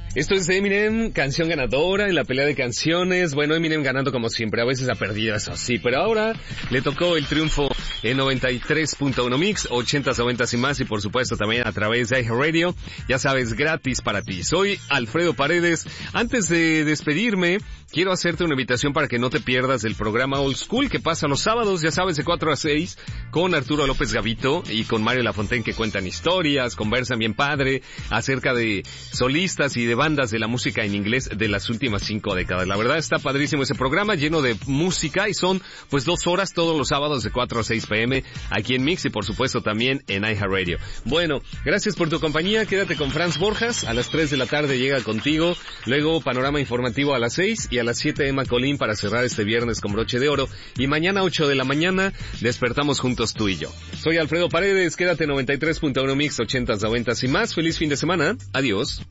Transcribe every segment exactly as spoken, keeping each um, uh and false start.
Esto es Eminem, canción ganadora en la pelea de canciones. Bueno, Eminem ganando como siempre, a veces ha perdido, eso sí, pero ahora le tocó el triunfo en noventa y tres punto uno Mix, ochentas, noventas y más, y por supuesto también a través de iHeartRadio, ya sabes, gratis para ti. Soy Alfredo Paredes. Antes de despedirme, quiero hacerte una invitación para que no te pierdas el programa Old School que pasa los sábados, ya sabes, de cuatro a seis, con Arturo López Gavito y con Mario Lafontaine, que cuentan historias, conversan bien padre acerca de solistas y de bandas de la música en inglés de las últimas cinco décadas. La verdad está padrísimo ese programa, lleno de música, y son pues dos horas todos los sábados de cuatro a seis pm aquí en Mix y por supuesto también en iHeartRadio. Bueno, gracias por tu compañía, quédate con Franz Borjas, a las tres de la tarde llega contigo, luego Panorama Informativo a las seis y a las siete Emma Colín para cerrar este viernes con broche de oro, y mañana ocho de la mañana despertamos juntos tú y yo. Soy Alfredo Paredes, quédate en noventa y tres punto uno Mix, ochentas, noventas y más. Feliz fin de semana, adiós.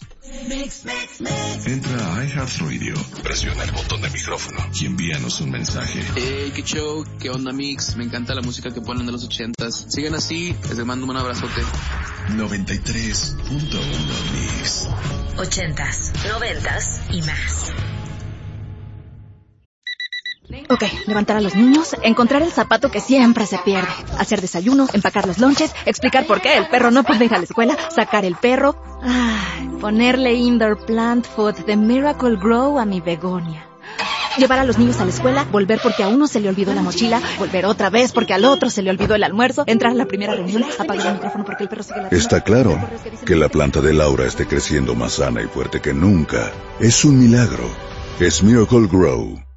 Entra a iHeartRadio, presiona el botón de micrófono y envíanos un mensaje. Hey, qué show, qué onda Mix, me encanta la música que ponen de los ochentas. Sigan así, les mando un abrazote. noventa y tres punto uno Mix. Ochentas, noventas y más. Ok, levantar a los niños, encontrar el zapato que siempre se pierde, hacer desayuno, empacar los lonches, explicar por qué el perro no puede ir a la escuela, sacar el perro, ay, ponerle indoor plant food de Miracle Grow a mi begonia. Llevar a los niños a la escuela, volver porque a uno se le olvidó la mochila, volver otra vez porque al otro se le olvidó el almuerzo, entrar a la primera reunión, apagar el micrófono porque el perro sigue la... Está claro que la planta de Laura esté creciendo más sana y fuerte que nunca. Es un milagro. Es Miracle Grow.